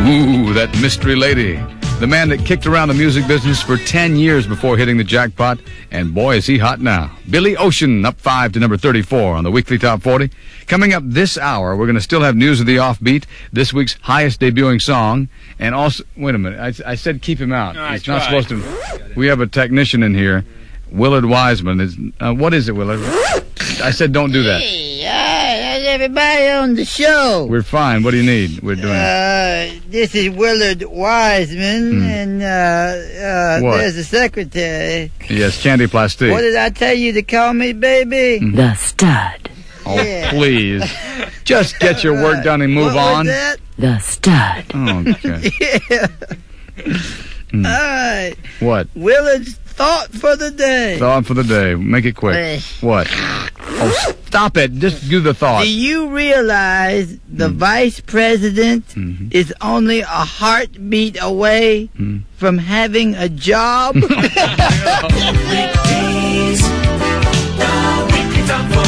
Ooh, that mystery lady. The man that kicked around the music business for 10 years before hitting the jackpot, and boy, is he hot now. Billy Ocean, up 5 to number 34 on the weekly top 40. Coming up this hour, we're going to still have news of the offbeat, this week's highest debuting song, and also, wait a minute, I said keep him out. No, He's not supposed to. We have a technician in here, Willard Wiseman. What is it, Willard? I said don't do that. How's everybody on the show? We're fine. What do you need? We're doing this is Willard Wiseman, and there's the secretary. Yes, Candy Plastique. What did I tell you to call me, baby? The Stud. Oh, yeah. Please. Just get your work done and move on. What was that? The Stud. Okay. Yeah. All right. What? Willard's thought for the day. Thought for the day. Make it quick. What? Oh, stop it. Just do the thought. Do you realize the vice president is only a heartbeat away from having a job? Weekdays, the weekly top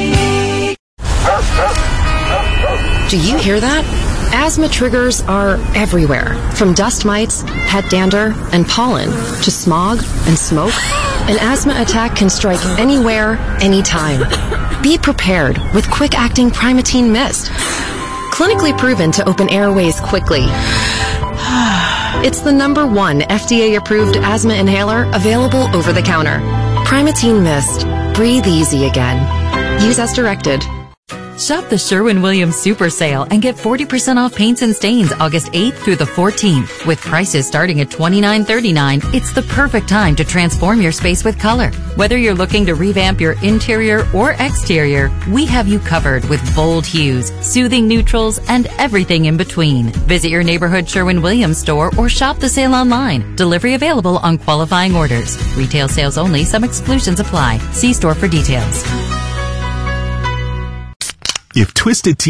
40. Do you hear that? Asthma triggers are everywhere, from dust mites, pet dander, and pollen, to smog and smoke. An asthma attack can strike anywhere, anytime. Be prepared with quick-acting Primatene Mist. Clinically proven to open airways quickly. It's the #1 FDA-approved asthma inhaler available over the counter. Primatene Mist. Breathe easy again. Use as directed. Shop the Sherwin-Williams Super Sale and get 40% off paints and stains August 8th through the 14th. With prices starting at $29.39, it's the perfect time to transform your space with color. Whether you're looking to revamp your interior or exterior, we have you covered with bold hues, soothing neutrals, and everything in between. Visit your neighborhood Sherwin-Williams store or shop the sale online. Delivery available on qualifying orders. Retail sales only. Some exclusions apply. See store for details. If Twisted Tea